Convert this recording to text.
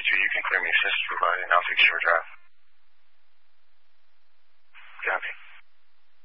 you can clear me, Sister Provided, and I'll fix your drive.